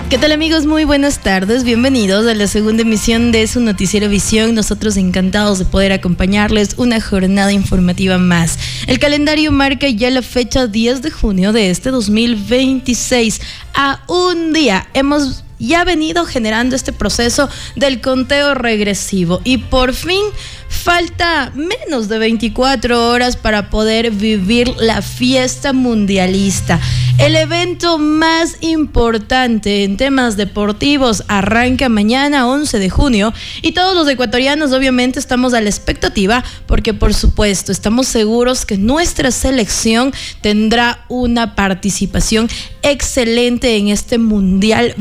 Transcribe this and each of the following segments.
¿Qué tal, amigos? Muy buenas tardes, bienvenidos a la segunda emisión de su noticiero Visión. Nosotros encantados de poder acompañarles una jornada informativa más. El calendario marca ya la fecha 10 de junio de este 2026. A un día hemos ya venido generando este proceso del conteo regresivo y por fin falta menos de 24 horas para poder vivir la fiesta mundialista. El evento más importante en temas deportivos arranca mañana 11 de junio y todos los ecuatorianos obviamente estamos a la expectativa porque por supuesto estamos seguros que nuestra selección tendrá una participación excelente en este Mundial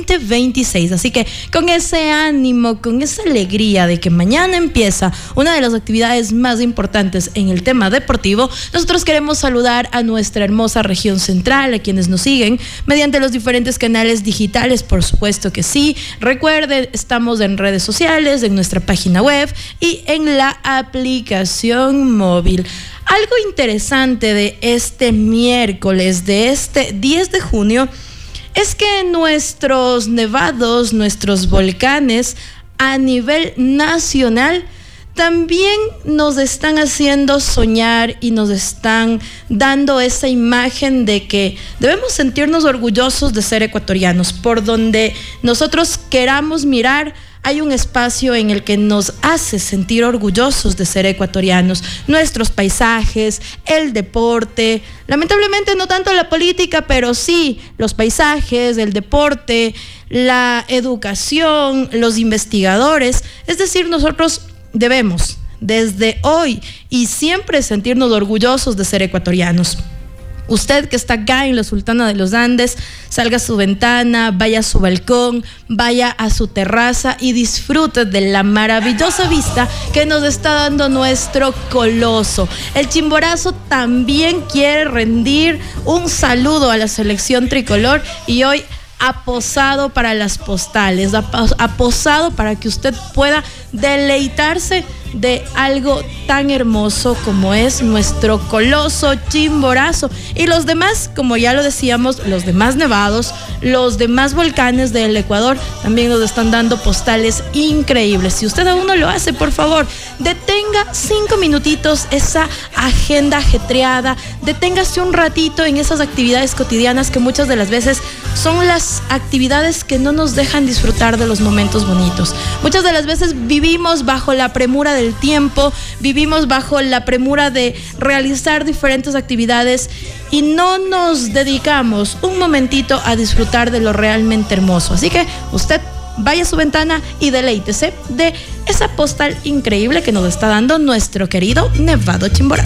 2026. Así que con ese ánimo, con esa alegría de que mañana empieza una de las actividades más importantes en el tema deportivo, nosotros queremos saludar a nuestra hermosa región central, a quienes nos siguen mediante los diferentes canales digitales, por supuesto que sí. Recuerden, estamos en redes sociales, en nuestra página web y en la aplicación móvil. Algo interesante de este miércoles, de este 10 de junio, es que nuestros nevados, nuestros volcanes a nivel nacional también nos están haciendo soñar y nos están dando esa imagen de que debemos sentirnos orgullosos de ser ecuatorianos. Por donde nosotros queramos mirar, hay un espacio en el que nos hace sentir orgullosos de ser ecuatorianos. Nuestros paisajes, el deporte, lamentablemente no tanto la política, pero sí los paisajes, el deporte, la educación, los investigadores. Es decir, nosotros debemos desde hoy y siempre sentirnos orgullosos de ser ecuatorianos. Usted que está acá en la Sultana de los Andes, salga a su ventana, vaya a su balcón, vaya a su terraza y disfrute de la maravillosa vista que nos está dando nuestro coloso. El Chimborazo también quiere rendir un saludo a la selección tricolor y hoy ha posado para las postales, ha posado para que usted pueda deleitarse de algo tan hermoso como es nuestro coloso Chimborazo. Y los demás, como ya lo decíamos, los demás nevados, los demás volcanes del Ecuador también nos están dando postales increíbles. Si usted aún no lo hace, por favor, detenga 5 minutitos esa agenda ajetreada, deténgase un ratito en esas actividades cotidianas que muchas de las veces son las actividades que no nos dejan disfrutar de los momentos bonitos. Muchas de las veces vivimos bajo la premura del tiempo, vivimos bajo la premura de realizar diferentes actividades y no nos dedicamos un momentito a disfrutar de lo realmente hermoso. Así que usted vaya a su ventana y deleítese de esa postal increíble que nos está dando nuestro querido Nevado Chimborazo.